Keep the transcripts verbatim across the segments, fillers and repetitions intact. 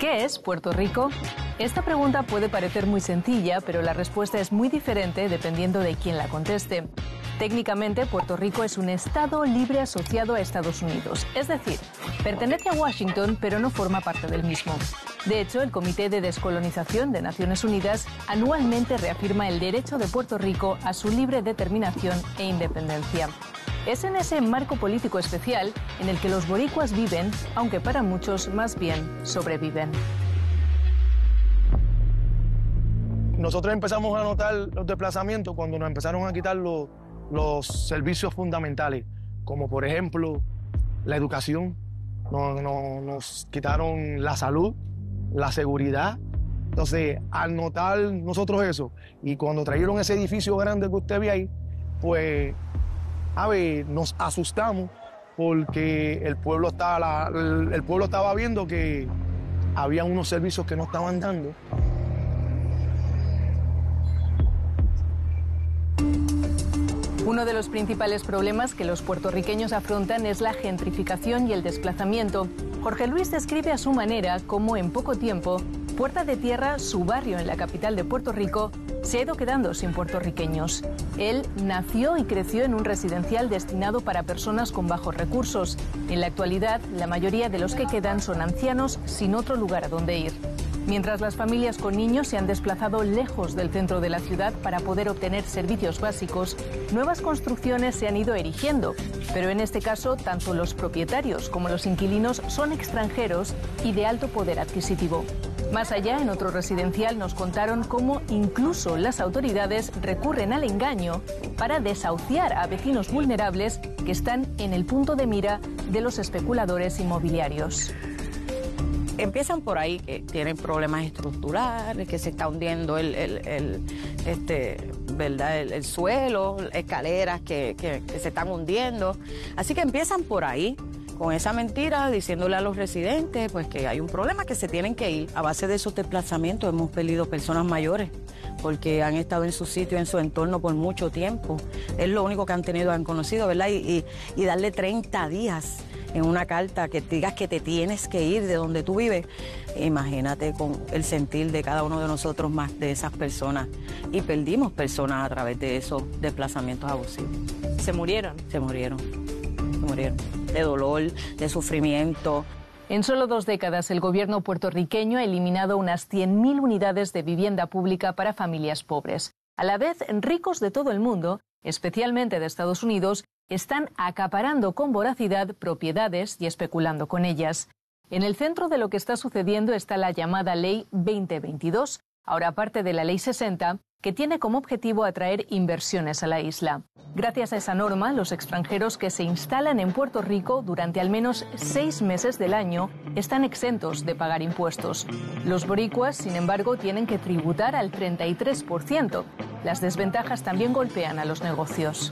¿Qué es Puerto Rico? Esta pregunta puede parecer muy sencilla, pero la respuesta es muy diferente dependiendo de quién la conteste. Técnicamente, Puerto Rico es un estado libre asociado a Estados Unidos, es decir, pertenece a Washington, pero no forma parte del mismo. De hecho, el Comité de Descolonización de Naciones Unidas anualmente reafirma el derecho de Puerto Rico a su libre determinación e independencia. Es en ese marco político especial en el que los boricuas viven, aunque para muchos más bien sobreviven. Nosotros empezamos a notar los desplazamientos cuando nos empezaron a quitar los, los servicios fundamentales, como por ejemplo la educación, nos, nos, nos quitaron la salud, la seguridad. Entonces, al notar nosotros eso, y cuando trajeron ese edificio grande que usted ve ahí, pues, a ver, nos asustamos porque el pueblo estaba, la, el, el pueblo estaba viendo que había unos servicios que no estaban dando. Uno de los principales problemas que los puertorriqueños afrontan es la gentrificación y el desplazamiento. Jorge Luis describe a su manera cómo en poco tiempo, Puerta de Tierra, su barrio en la capital de Puerto Rico, se ha ido quedando sin puertorriqueños. Él nació y creció en un residencial destinado para personas con bajos recursos. En la actualidad, la mayoría de los que quedan son ancianos sin otro lugar a donde ir. Mientras las familias con niños se han desplazado lejos del centro de la ciudad para poder obtener servicios básicos, nuevas construcciones se han ido erigiendo. Pero en este caso, tanto los propietarios como los inquilinos son extranjeros y de alto poder adquisitivo. Más allá, en otro residencial, nos contaron cómo incluso las autoridades recurren al engaño para desahuciar a vecinos vulnerables que están en el punto de mira de los especuladores inmobiliarios. Empiezan por ahí, que tienen problemas estructurales, que se está hundiendo el, el, el, este, ¿verdad? El, el suelo, escaleras que, que, que se están hundiendo. Así que empiezan por ahí, con esa mentira, diciéndole a los residentes pues que hay un problema, que se tienen que ir. A base de esos desplazamientos hemos perdido personas mayores, porque han estado en su sitio, en su entorno por mucho tiempo. Es lo único que han tenido, han conocido, ¿verdad? Y, y, y darle treinta días en una carta que digas que te tienes que ir de donde tú vives. Imagínate con el sentir de cada uno de nosotros más de esas personas. Y perdimos personas a través de esos desplazamientos abusivos. ¿Se murieron? Se murieron, se murieron. De dolor, de sufrimiento. En solo dos décadas, el gobierno puertorriqueño ha eliminado unas cien mil unidades de vivienda pública para familias pobres. A la vez, ricos de todo el mundo, especialmente de Estados Unidos, están acaparando con voracidad propiedades y especulando con ellas. En el centro de lo que está sucediendo está la llamada Ley veinte veintidós, ahora parte de la Ley sesenta, que tiene como objetivo atraer inversiones a la isla. Gracias a esa norma, los extranjeros que se instalan en Puerto Rico durante al menos seis meses del año están exentos de pagar impuestos. Los boricuas, sin embargo, tienen que tributar al treinta y tres por ciento. Las desventajas también golpean a los negocios.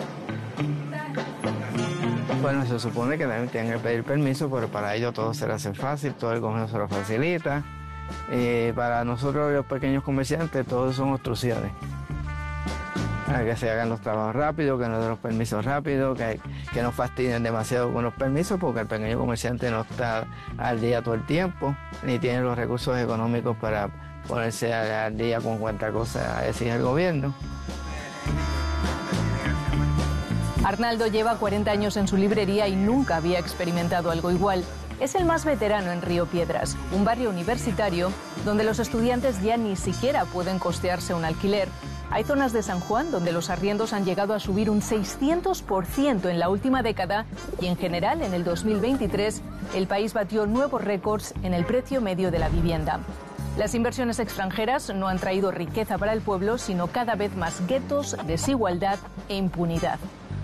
Bueno, se supone que también tienen que pedir permiso, pero para ello todo se le hace fácil, todo el gobierno se lo facilita. Eh, para nosotros los pequeños comerciantes todos son obstrucciones. Para que se hagan los trabajos rápido, que nos den los permisos rápido, que, que no fastidien demasiado con los permisos, porque el pequeño comerciante no está al día todo el tiempo, ni tiene los recursos económicos para ponerse al día con cuanta cosa exige el gobierno. Arnaldo lleva cuarenta años en su librería y nunca había experimentado algo igual. Es el más veterano en Río Piedras, un barrio universitario donde los estudiantes ya ni siquiera pueden costearse un alquiler. Hay zonas de San Juan donde los arriendos han llegado a subir un seiscientos por ciento en la última década y en general en el dos mil veintitrés el país batió nuevos récords en el precio medio de la vivienda. Las inversiones extranjeras no han traído riqueza para el pueblo, sino cada vez más guetos, desigualdad e impunidad.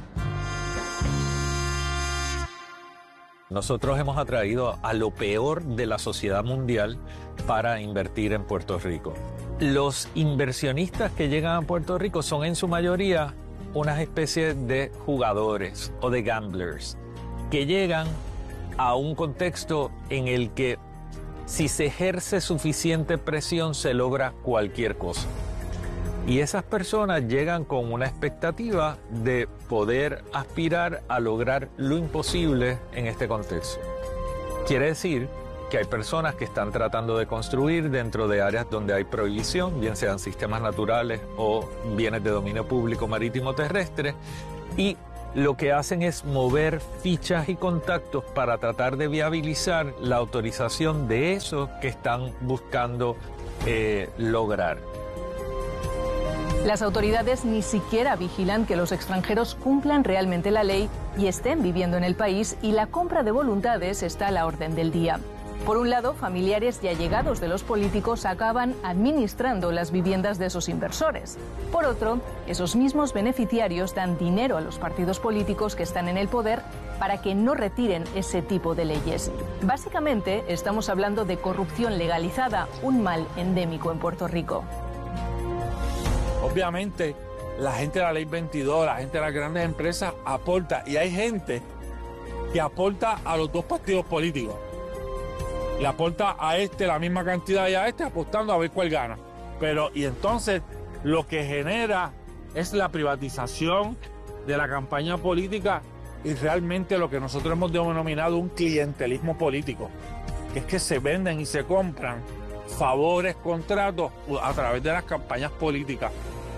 Nosotros hemos atraído a lo peor de la sociedad mundial para invertir en Puerto Rico. Los inversionistas que llegan a Puerto Rico son en su mayoría unas especies de jugadores o de gamblers que llegan a un contexto en el que si se ejerce suficiente presión se logra cualquier cosa. Y esas personas llegan con una expectativa de poder aspirar a lograr lo imposible en este contexto. Quiere decir que hay personas que están tratando de construir dentro de áreas donde hay prohibición, bien sean sistemas naturales o bienes de dominio público marítimo terrestre, y lo que hacen es mover fichas y contactos para tratar de viabilizar la autorización de eso que están buscando eh, lograr. Las autoridades ni siquiera vigilan que los extranjeros cumplan realmente la ley y estén viviendo en el país, y la compra de voluntades está a la orden del día. Por un lado, familiares y allegados de los políticos acaban administrando las viviendas de esos inversores. Por otro, esos mismos beneficiarios dan dinero a los partidos políticos que están en el poder para que no retiren ese tipo de leyes. Básicamente, estamos hablando de corrupción legalizada, un mal endémico en Puerto Rico. Obviamente, la gente de la ley veintidós, la gente de las grandes empresas aporta, y hay gente que aporta a los dos partidos políticos. Le aporta a este la misma cantidad y a este, apostando a ver cuál gana. Pero, y entonces, lo que genera es la privatización de la campaña política y realmente lo que nosotros hemos denominado un clientelismo político, que es que se venden y se compran favores, contratos a través de las campañas políticas.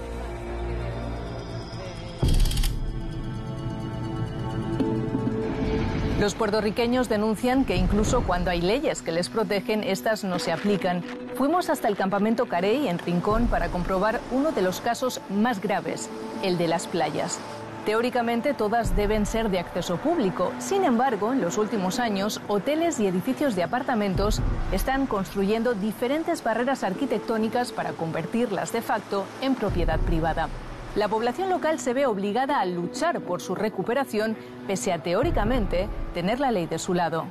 Los puertorriqueños denuncian que incluso cuando hay leyes que les protegen, estas no se aplican. Fuimos hasta el campamento Carey en Rincón para comprobar uno de los casos más graves, el de las playas. Teóricamente todas deben ser de acceso público. Sin embargo, en los últimos años, hoteles y edificios de apartamentos están construyendo diferentes barreras arquitectónicas para convertirlas de facto en propiedad privada. La población local se ve obligada a luchar por su recuperación, pese a teóricamente tener la ley de su lado.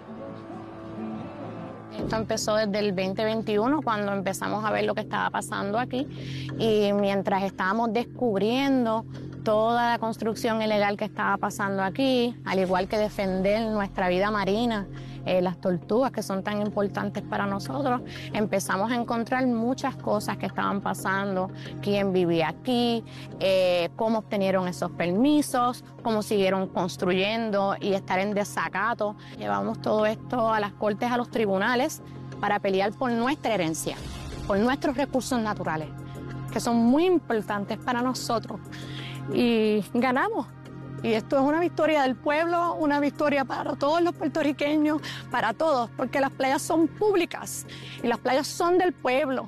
Esto empezó desde el veinte veintiuno, cuando empezamos a ver lo que estaba pasando aquí, y mientras estábamos descubriendo toda la construcción ilegal que estaba pasando aquí, al igual que defender nuestra vida marina, eh, las tortugas que son tan importantes para nosotros, empezamos a encontrar muchas cosas que estaban pasando, quién vivía aquí, eh, cómo obtenieron esos permisos, cómo siguieron construyendo y estar en desacato. Llevamos todo esto a las cortes, a los tribunales, para pelear por nuestra herencia, por nuestros recursos naturales, que son muy importantes para nosotros. Y ganamos. Y esto es una victoria del pueblo, una victoria para todos los puertorriqueños, para todos, porque las playas son públicas y las playas son del pueblo.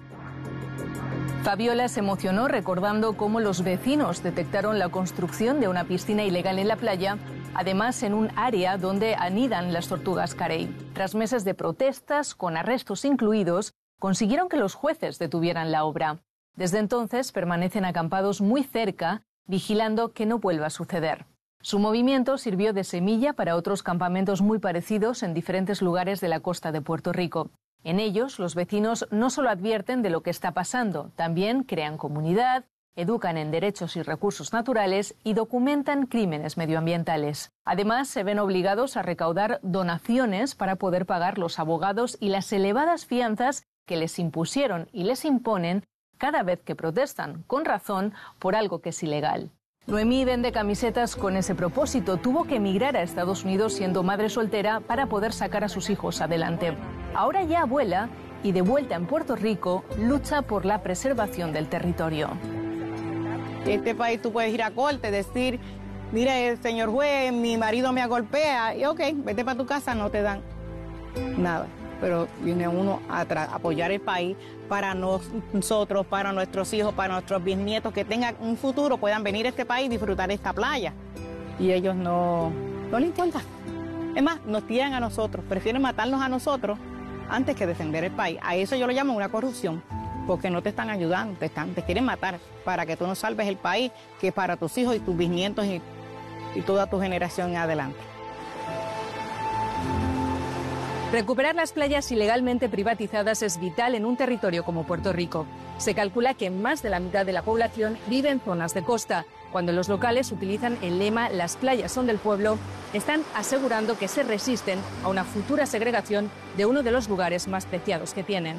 Fabiola se emocionó recordando cómo los vecinos detectaron la construcción de una piscina ilegal en la playa, además en un área donde anidan las tortugas carey. Tras meses de protestas, con arrestos incluidos, consiguieron que los jueces detuvieran la obra. Desde entonces permanecen acampados muy cerca, vigilando que no vuelva a suceder. Su movimiento sirvió de semilla para otros campamentos muy parecidos en diferentes lugares de la costa de Puerto Rico. En ellos, los vecinos no solo advierten de lo que está pasando, también crean comunidad, educan en derechos y recursos naturales y documentan crímenes medioambientales. Además, se ven obligados a recaudar donaciones para poder pagar los abogados y las elevadas fianzas que les impusieron y les imponen cada vez que protestan, con razón, por algo que es ilegal. Noemí vende camisetas con ese propósito. Tuvo que emigrar a Estados Unidos siendo madre soltera para poder sacar a sus hijos adelante. Ahora ya abuela y de vuelta en Puerto Rico, lucha por la preservación del territorio. En este país tú puedes ir a corte, decir, mire, señor juez, mi marido me golpea, y ok, vete para tu casa, no te dan nada. Pero viene uno a apoyar el país para nosotros, para nuestros hijos, para nuestros bisnietos, que tengan un futuro, puedan venir a este país y disfrutar de esta playa. Y ellos no, no les importa. Es más, nos tiran a nosotros, prefieren matarnos a nosotros antes que defender el país. A eso yo lo llamo una corrupción, porque no te están ayudando, te, están, te quieren matar para que tú no salves el país, que es para tus hijos y tus bisnietos y, y toda tu generación en adelante. Recuperar las playas ilegalmente privatizadas es vital en un territorio como Puerto Rico. Se calcula que más de la mitad de la población vive en zonas de costa. Cuando los locales utilizan el lema "las playas son del pueblo", están asegurando que se resisten a una futura segregación de uno de los lugares más preciados que tienen.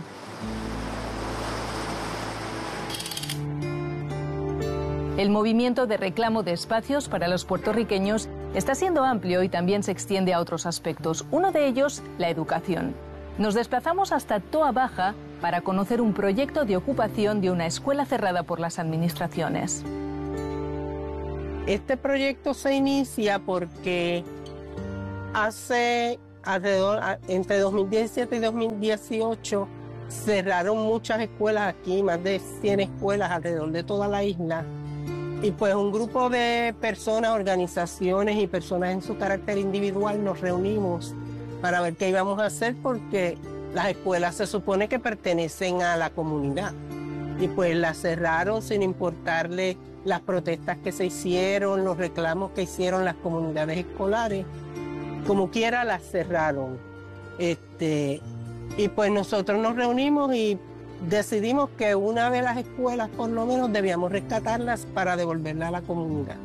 El movimiento de reclamo de espacios para los puertorriqueños Está siendo amplio y también se extiende a otros aspectos, uno de ellos la educación. Nos desplazamos hasta Toa Baja para conocer un proyecto de ocupación de una escuela cerrada por las administraciones. Este proyecto se inicia porque hace alrededor, entre dos mil diecisiete y dos mil dieciocho, cerraron muchas escuelas aquí, más de cien escuelas alrededor de toda la isla. Y pues un grupo de personas, organizaciones y personas en su carácter individual nos reunimos para ver qué íbamos a hacer, porque las escuelas se supone que pertenecen a la comunidad. Y pues las cerraron sin importarle las protestas que se hicieron, los reclamos que hicieron las comunidades escolares. Como quiera las cerraron. Este, y pues nosotros nos reunimos y decidimos que una de las escuelas por lo menos debíamos rescatarlas para devolverla a la comunidad.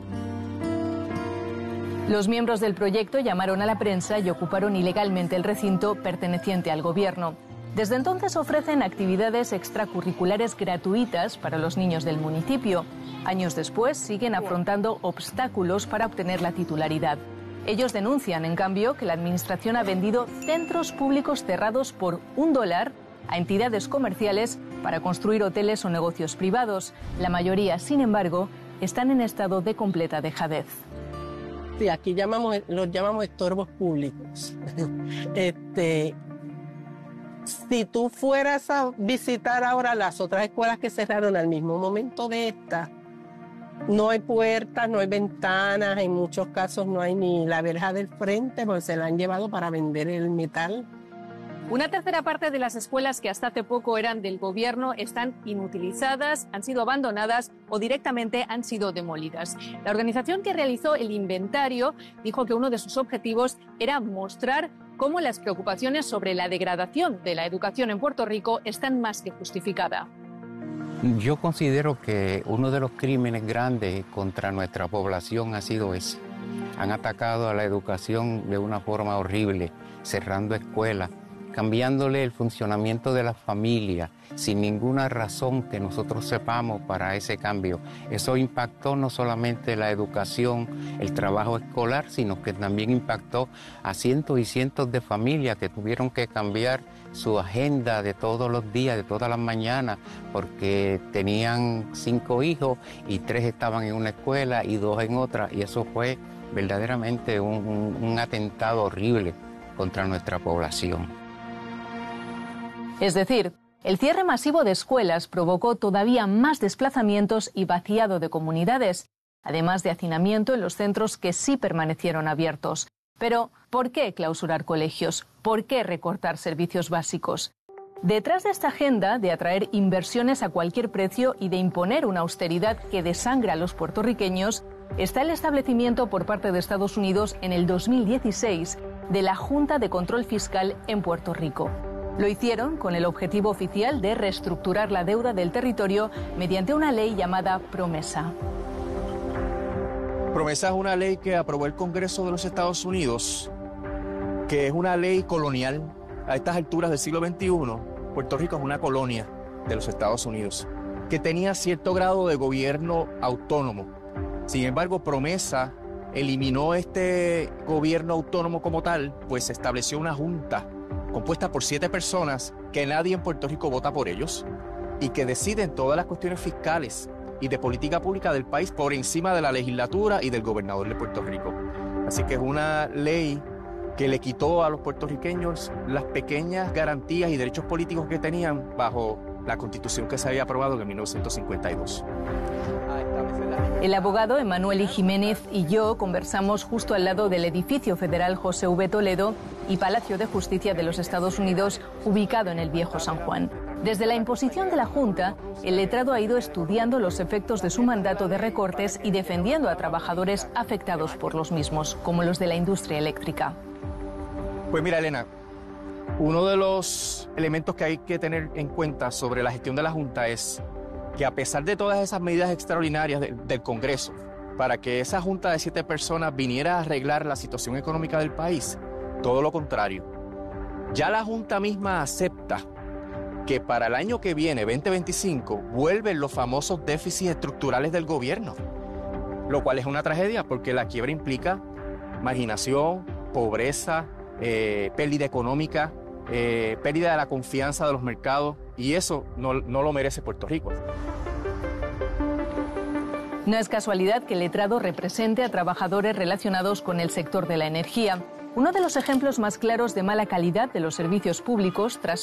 Los miembros del proyecto llamaron a la prensa y ocuparon ilegalmente el recinto perteneciente al gobierno. Desde entonces ofrecen actividades extracurriculares gratuitas para los niños del municipio. Años después siguen afrontando obstáculos para obtener la titularidad. Ellos denuncian, en cambio, que la administración ha vendido centros públicos cerrados por un dólar a entidades comerciales para construir hoteles o negocios privados. La mayoría, sin embargo, están en estado de completa dejadez. Sí, aquí llamamos, los llamamos estorbos públicos. este, si tú fueras a visitar ahora las otras escuelas que cerraron al mismo momento de esta, no hay puertas, no hay ventanas, en muchos casos no hay ni la verja del frente, porque se la han llevado para vender el metal. Una tercera parte de las escuelas que hasta hace poco eran del gobierno están inutilizadas, han sido abandonadas o directamente han sido demolidas. La organización que realizó el inventario dijo que uno de sus objetivos era mostrar cómo las preocupaciones sobre la degradación de la educación en Puerto Rico están más que justificadas. Yo considero que uno de los crímenes grandes contra nuestra población ha sido ese. Han atacado a la educación de una forma horrible, cerrando escuelas, cambiándole el funcionamiento de la familia sin ninguna razón que nosotros sepamos para ese cambio. Eso impactó no solamente la educación, el trabajo escolar, sino que también impactó a cientos y cientos de familias que tuvieron que cambiar su agenda de todos los días, de todas las mañanas, porque tenían cinco hijos y tres estaban en una escuela y dos en otra, y eso fue verdaderamente un, un, un atentado horrible contra nuestra población. Es decir, el cierre masivo de escuelas provocó todavía más desplazamientos y vaciado de comunidades, además de hacinamiento en los centros que sí permanecieron abiertos. Pero, ¿por qué clausurar colegios? ¿Por qué recortar servicios básicos? Detrás de esta agenda de atraer inversiones a cualquier precio y de imponer una austeridad que desangra a los puertorriqueños, está el establecimiento por parte de Estados Unidos en el dos mil dieciséis de la Junta de Control Fiscal en Puerto Rico. Lo hicieron con el objetivo oficial de reestructurar la deuda del territorio mediante una ley llamada Promesa. Promesa es una ley que aprobó el Congreso de los Estados Unidos, que es una ley colonial. A estas alturas del siglo veintiuno, Puerto Rico es una colonia de los Estados Unidos, que tenía cierto grado de gobierno autónomo. Sin embargo, Promesa eliminó este gobierno autónomo como tal, pues se estableció una junta compuesta por siete personas que nadie en Puerto Rico vota por ellos y que deciden todas las cuestiones fiscales y de política pública del país por encima de la legislatura y del gobernador de Puerto Rico. Así que es una ley que le quitó a los puertorriqueños las pequeñas garantías y derechos políticos que tenían bajo la Constitución que se había aprobado en mil novecientos cincuenta y dos. El abogado Emanuel I. Jiménez y yo conversamos justo al lado del edificio federal José V. Toledo y Palacio de Justicia de los Estados Unidos, ubicado en el Viejo San Juan. Desde la imposición de la Junta, el letrado ha ido estudiando los efectos de su mandato de recortes y defendiendo a trabajadores afectados por los mismos, como los de la industria eléctrica. Pues mira, Elena, uno de los elementos que hay que tener en cuenta sobre la gestión de la Junta es que a pesar de todas esas medidas extraordinarias de, del Congreso, para que esa Junta de siete personas viniera a arreglar la situación económica del país, todo lo contrario. Ya la Junta misma acepta que para el año que viene, veinte veinticinco, vuelven los famosos déficits estructurales del gobierno, lo cual es una tragedia porque la quiebra implica marginación, pobreza, eh, pérdida económica, eh, pérdida de la confianza de los mercados, y eso no, no lo merece Puerto Rico. No es casualidad que el letrado represente a trabajadores relacionados con el sector de la energía. Uno de los ejemplos más claros de mala calidad de los servicios públicos tras